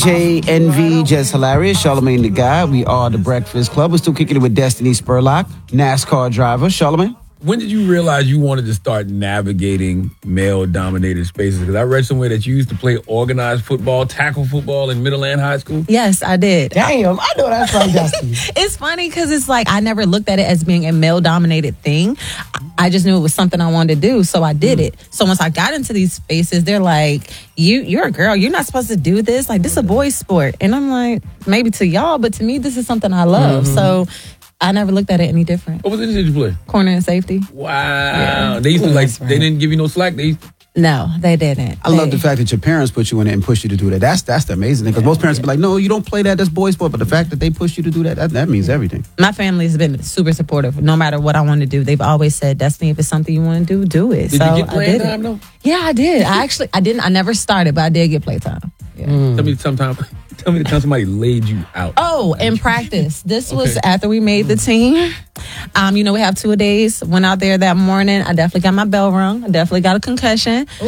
DJ Envy, Just Hilarious, Charlamagne the Guy. We are the Breakfast Club. We're still kicking it with Destiny Spurlock, NASCAR driver. Charlamagne? When did you realize you wanted to start navigating male-dominated spaces? Because I read somewhere that you used to play organized football, tackle football in middle and high school. Yes, I did. Damn, I know that's right, Destiny. It's funny because it's like I never looked at it as being a male-dominated thing. I just knew it was something I wanted to do, so I did it. So once I got into these spaces, they're like, you're a girl. You're not supposed to do this. Like, this is a boy's sport. And I'm like, maybe to y'all, but to me, this is something I love. So I never looked at it any different. What position did you play? Corner and safety. Wow. Yeah. They used to they didn't give you no slack. No, they didn't. I love the fact that your parents put you in it and pushed you to do that. That's the amazing thing. Because most parents be like, no, you don't play that. That's boys' sport. But the fact that they push you to do that means everything. My family has been super supportive. No matter what I want to do, they've always said, Destiny, if it's something you want to do it. Did you get playing time though? Yeah, I did. I didn't. I never started, but I did get playtime. Yeah. Tell me the time somebody laid you out. Oh, in practice. This was after we made the team. We have 2 days. Went out there that morning. I definitely got my bell rung. I definitely got a concussion. But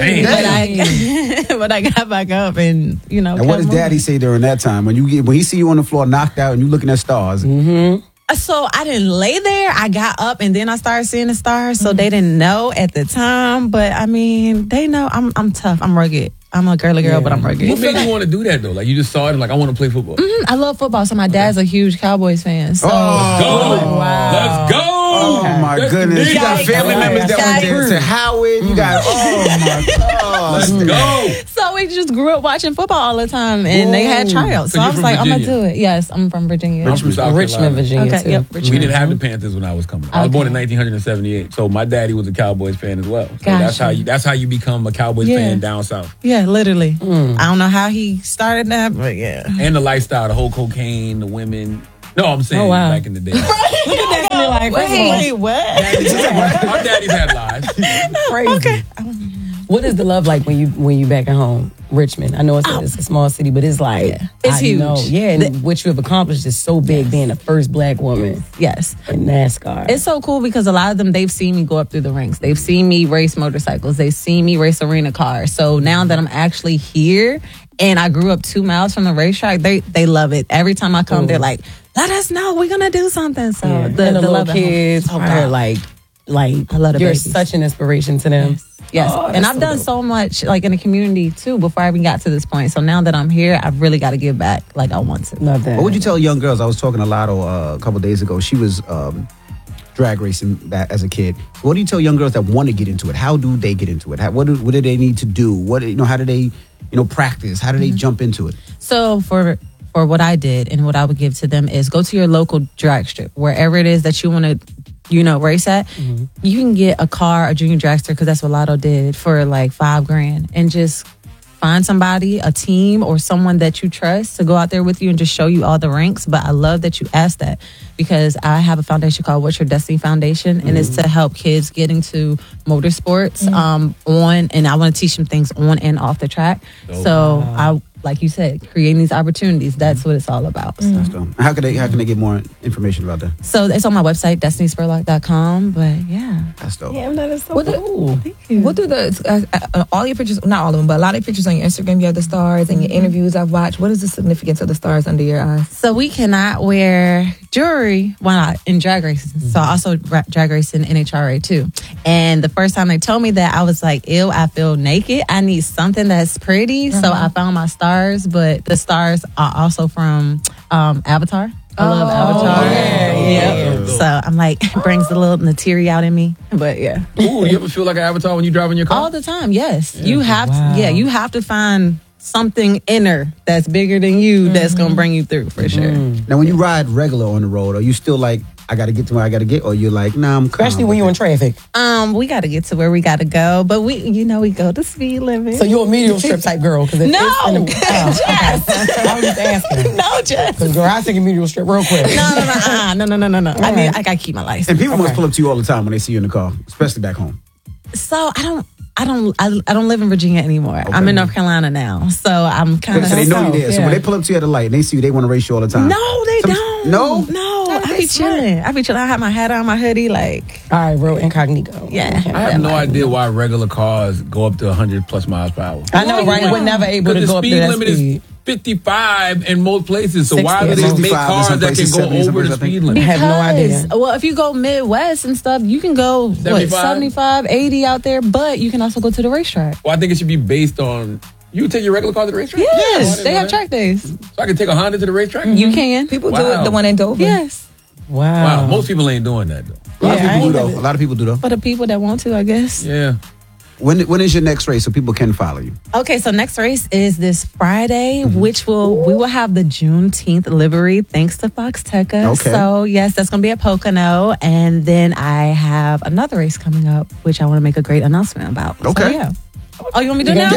I got back up and, And what does Daddy say during that time? When he see you on the floor knocked out and you looking at stars? Mm-hmm. So I didn't lay there. I got up and then I started seeing the stars. So they didn't know at the time. But I mean, they know I'm tough. I'm rugged. I'm a girly girl, but I'm rugged. What made you want to do that though? Like you just saw it and like I want to play football. I love football. So my dad's a huge Cowboys fan. So. Let's go. Wow. Let's go. Oh my goodness. You got family members that went there to Howard. You got, oh my God. Let's go. So we just grew up watching football all the time and they had tryouts. So I was like, I'm going to do it. Yes, I'm from Virginia. I'm from South Richmond, Virginia. Okay, yep, Richmond. We didn't have the Panthers when I was coming up. I was born in 1978. So my daddy was a Cowboys fan as well. So that's how you become a Cowboys fan down south. Yeah, literally. I don't know how he started that, but yeah. And the lifestyle, the whole cocaine, the women. No, I'm saying back in the day. Look at Destiny like, wait, what? Our daddies had lives. Crazy. Okay. What is the love like when you back at home, Richmond? I know it's a small city, but it's like it's huge. And what you have accomplished is so big. Being the first black woman, in NASCAR. It's so cool because a lot of them they've seen me go up through the ranks. They've seen me race motorcycles. They've seen me race arena cars. So now that I'm actually here, and I grew up 2 miles from the racetrack, they love it. Every time I come, they're like, "Let us know, we're gonna do something." So the little kids are like I love the you're babies. Such an inspiration to them. Yes. And I've done so much like in the community too before I even got to this point. So now that I'm here, I've really got to give back like I want to. Love that. What would you tell young girls? I was talking to Lotto a couple days ago. She was drag racing that as a kid. What do you tell young girls that want to get into it? How do they get into it? What do they need to do? How do they practice? How do they jump into it? So for what I did and what I would give to them is go to your local drag strip, wherever it is that you want to race at. You can get a car, a junior dragster, because that's what Lotto did, for like $5,000, and just find somebody, a team or someone that you trust to go out there with you and just show you all the ranks. But I love that you asked that because I have a foundation called What's Your Destiny Foundation, and it's to help kids get into motorsports and I want to teach them things on and off the track. I, like you said, creating these opportunities. That's what it's all about. So. How can they get more information about that? So it's on my website, DestinySpurlock.com. But yeah, that's dope. Yeah, that is so cool. Thank you. What do all your pictures? Not all of them, but a lot of pictures on your Instagram. You have the stars and your interviews I've watched. What is the significance of the stars under your eyes? So we cannot wear jewelry in drag racing. So I also drag race in NHRA too. And the first time they told me that, I was like, ew, I feel naked. I need something that's pretty. So I found my stars, but the stars are also from Avatar. I love Avatar. Yeah. So I'm like, it brings a little Natiri out in me. But yeah. Ooh, you ever feel like an Avatar when you drive in your car? All the time, yes. Yeah. You have to, you have to find something inner that's bigger than you that's going to bring you through for sure. Now, when you ride regular on the road, are you still like, I got to get to where I got to get, or you're like, nah, I'm calm? Especially when you're in traffic. We got to get to where we got to go, but we go the speed limit. So you're a medium strip type girl? No! Yes. I was just asking. No, Jess. Because girl, I think a medium strip real quick. No. I got to keep my license. And people must pull up to you all the time when they see you in the car, especially back home. So I don't live in Virginia anymore. Okay. I'm in North Carolina now, so I'm kind of. So they know you there. Yeah. So when they pull up to you at the light and they see you, they want to race you all the time. No, they don't. No. I be chilling. I have my hat on, my hoodie, like. All right, real incognito. Yeah. I have no idea why regular cars go up to 100+ miles per hour. I know, right? We're never able to go up to that speed. 55 in most places. So why do 60. they make 65 in cars some that can places, go 70 in some over the places, I think. speed limit? I have no idea. Because, well, if you go Midwest and stuff, you can go 75, 80 out there, but you can also go to the racetrack. Well, I think it should be based on. You take your regular car to the racetrack? Yes, Oh, I they didn't have know track days. that. So I can take a Honda to the racetrack? You can. People do Wow. it. The one in Dover. Yes. Wow, most people ain't doing that though. A lot of Yeah, I people do ain't though. A lot of people do though. For the people that want to, I guess. Yeah. When is your next race so people can follow you? Okay, so next race is this Friday, which we will have the Juneteenth livery thanks to Foxteca. Okay. So yes, that's gonna be at Pocono, and then I have another race coming up, which I want to make a great announcement about. So, Okay. yeah. Oh, you want me to do it now?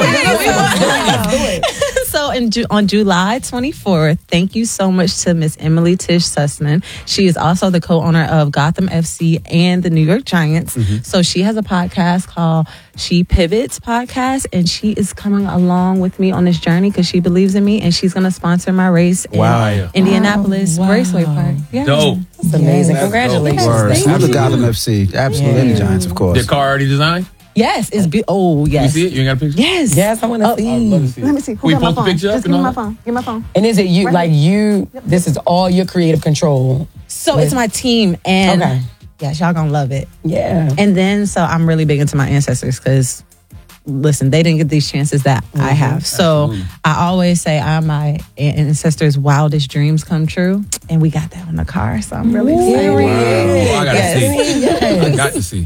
Yeah, So on July 24th, thank you so much to Miss Emily Tish Sussman. She is also the co-owner of Gotham FC and the New York Giants. So she has a podcast called She Pivots Podcast, and she is coming along with me on this journey because she believes in me, and she's going to sponsor my race in Wow. Indianapolis Raceway Park. Yeah. Dope. It's amazing. That's Congratulations. Word. Thank Have the you. Gotham FC. Absolutely. And the Giants, of course. The car already designed? Yes, it's You yes. see it? You ain't got a picture? Yes. Yes, I want to see. I'd love to see it. Let me see. Who We got my post the phone? picture up Just and give me all my that? phone. Give me my phone. And is it you, like you, this is all your creative control? So it's my team, and Okay. yes, y'all gonna love it. Yeah. And then, so I'm really big into my ancestors because, listen, they didn't get these chances that I have. So I always say my ancestors' wildest dreams come true, and we got that on the car. So I'm really excited. Wow. I got to see. Yes. I got to see.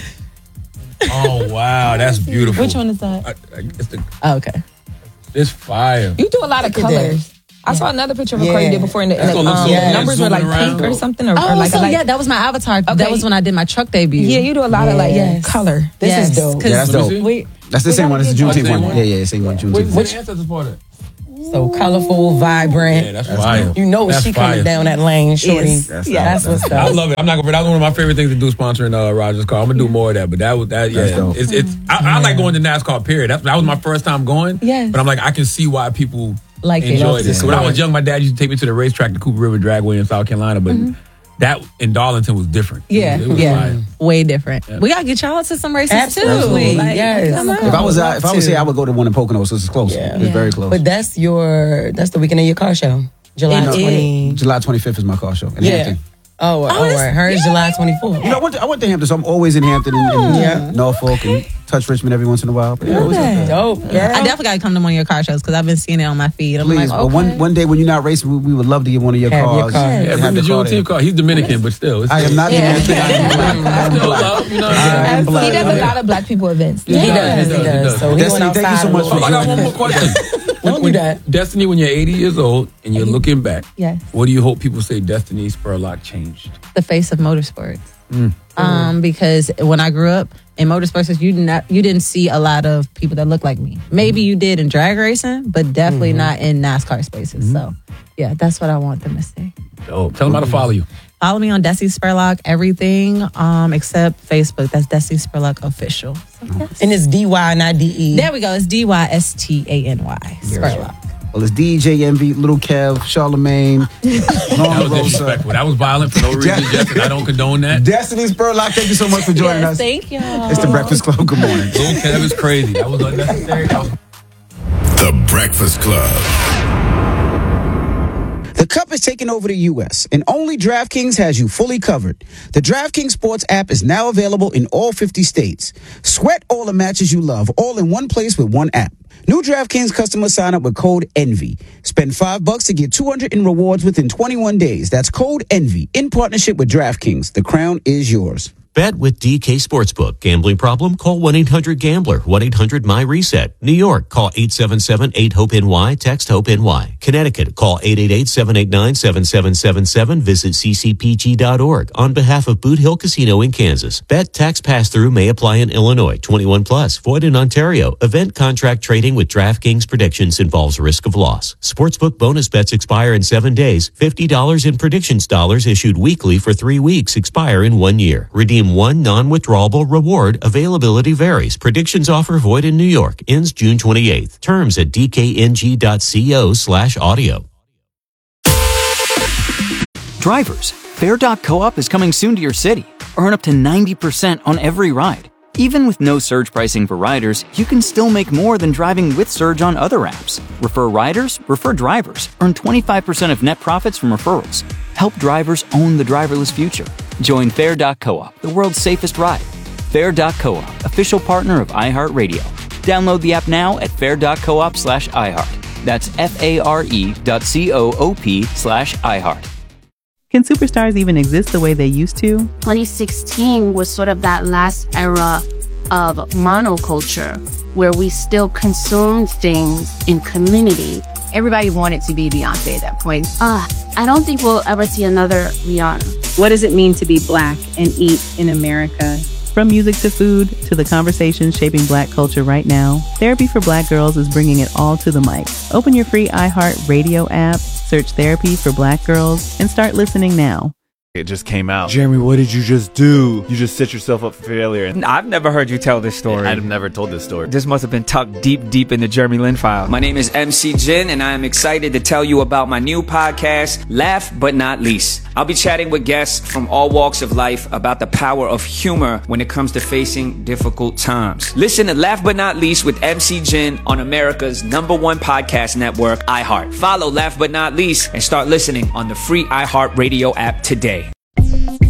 Oh, wow. That's beautiful. Which one is that? Oh, okay. It's fire. You do a lot of Look at that. colors. I saw another picture of a car you Yeah. did before, and the, That's gonna look so the good numbers were like zooming pink around. or something, or Oh, like so a light. yeah, that was my avatar. Okay. That was when I did my truck debut. Yeah, you do a lot of like Yes. color. This Yes, is dope. 'cause Yeah, that's Let me dope. see. we- That's the same one. It's the gotta Juneteenth get- one. Yeah, same one. What's Juneteenth. the ancestors for that? So colorful, vibrant. Yeah, that's fire. You know That's she fire. coming down that lane, shorty. Yes. That's what's I up. love it. I'm not gonna. That was one of my favorite things to do, sponsoring Roger's car. I'm gonna do more of that. But that That's yeah, dope. it's. I like going to NASCAR. Period. That was my first time going. Yes. But I'm like, I can see why people Like it. enjoy this. Yeah. When I was young, my dad used to take me to the racetrack, the Cooper River Dragway in South Carolina. But that in Darlington was different. Yeah, it was yeah, fire. way different. We gotta get y'all to some races Absolutely. too. Like, Yes. come on. If I was here, I would go to one in Pocono, so it's close. Yeah. It's very close. But that's the weekend of your car show. July It is. 20. July 25th is my car show in Yeah. Hampton. Oh, all right. Hers July 24th. You know, I went to Hampton, so I'm always in Hampton and Norfolk and touch Richmond every once in a while. But yeah, always up there. Dope. Yeah. I definitely gotta come to one of your car shows because I've been seeing it on my feed. I'm Please, like, but okay. one day when you're not racing, we would love to get one of your Have your cars. car. and Yeah, have bring the the car there. Juneteenth car. He's Dominican, but still, I am not Dominican. I am Still black. love, you know. I am He black. does a lot of black people events. He does. he does. So he Destiny, went thank you outside so a much little for I bit. got one more question. Don't do that. Destiny, when you're 80 years old and you're looking back, Yes. what do you hope people say Destiny Spurlock changed? The face of motorsports. Because when I grew up in motorsports, you didn't see a lot of people that look like me. Maybe you did in drag racing, but definitely not in NASCAR spaces. So, yeah, that's what I want them to say. Dope. Tell them how to follow you. Follow me on Destiny Spurlock, everything except Facebook. That's Destiny Spurlock Official. So, yes. And it's DY, not DE. There we go. It's DYSTANY. Spurlock. Well, it's DJ Envy, Little Kev, Charlemagne, That Norma was Rosa. disrespectful. That was violent for no reason, Justin. I don't condone that. Destiny Spurlock, thank you so much for joining us. Thank y'all. It's the Breakfast Club. Good morning. Little Kev is crazy. That was unnecessary. The Breakfast Club. The Cup is taking over the U.S., and only DraftKings has you fully covered. The DraftKings Sports app is now available in all 50 states. Sweat all the matches you love, all in one place with one app. New DraftKings customers sign up with code ENVY. Spend $5 to get $200 in rewards within 21 days. That's code ENVY in partnership with DraftKings. The crown is yours. Bet with DK Sportsbook. Gambling problem? Call 1-800-GAMBLER. 1-800-MY-RESET. New York, call 877-8-HOPE-NY. Text HOPE-NY. Connecticut, call 888-789-7777. Visit ccpg.org. On behalf of Boot Hill Casino in Kansas. Bet tax pass-through may apply in Illinois. 21 plus. Void in Ontario. Event contract trading with DraftKings predictions involves risk of loss. Sportsbook bonus bets expire in 7 days. $50 in predictions dollars issued weekly for 3 weeks expire in 1 year. Redeem one non-withdrawable reward. Availability varies. Predictions offer void in New York. Ends June 28th. Terms at dkng.co/audio. Drivers, Fair.coop is coming soon to your city. Earn up to 90% on every ride. Even with no surge pricing for riders, you can still make more than driving with Surge on other apps. Refer riders, refer drivers. Earn 25% of net profits from referrals. Help drivers own the driverless future. Join Fair.coop, the world's safest ride. Fair.coop, official partner of iHeartRadio. Download the app now at fair.coop/iHeart. That's FARE.coop/iHeart. Can superstars even exist the way they used to? 2016 was sort of that last era of monoculture where we still consumed things in community. Everybody wanted to be Beyonce at that point. I don't think we'll ever see another Rihanna. What does it mean to be Black and eat in America? From music to food to the conversations shaping Black culture right now, Therapy for Black Girls is bringing it all to the mic. Open your free iHeartRadio app, search Therapy for Black Girls, and start listening now. It just came out. Jeremy, what did you just do? You just set yourself up for failure. I've never heard you tell this story. I've never told this story. This must have been tucked deep in the Jeremy Lin file. My name is MC Jin, and I am excited to tell you about my new podcast, Laugh But Not Least. I'll be chatting with guests from all walks of life about the power of humor when it comes to facing difficult times. Listen to Laugh But Not Least with MC Jin on America's #1 podcast network, iHeart. Follow Laugh But Not Least and start listening on the free iHeartRadio app today.